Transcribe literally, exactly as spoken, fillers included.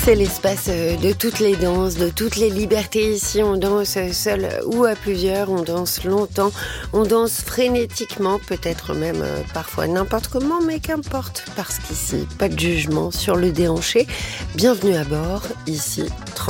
C'est l'espace de toutes les danses, de toutes les libertés. Ici, on danse seul ou à plusieurs, on danse longtemps, on danse frénétiquement, peut-être même euh, parfois n'importe comment, mais qu'importe, parce qu'ici, pas de jugement sur le déhanché. Bienvenue à bord, ici,